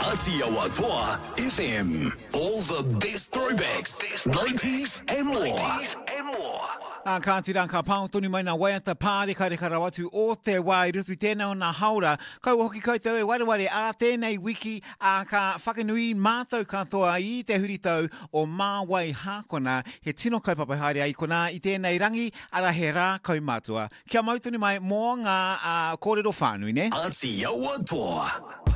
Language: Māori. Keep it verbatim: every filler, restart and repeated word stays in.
Asiawa Toa F M. All the best throwbacks, nineties and more. nineties and more. A ka tira ka pāo tonu mai nā waiata pāre kare kara watu o te wai rutu tēnā o nā haura. Kau hoki koutou e ware ware a tēnei wiki a ka whakanui mātou katoa i te huritau o mā wai hākona he tino kaupapa haere ai kona i tēnei rangi ara he rā kaumātua. Kia mautunu mai mō ngā uh, kōrero whānui ne? Asiawa Toa.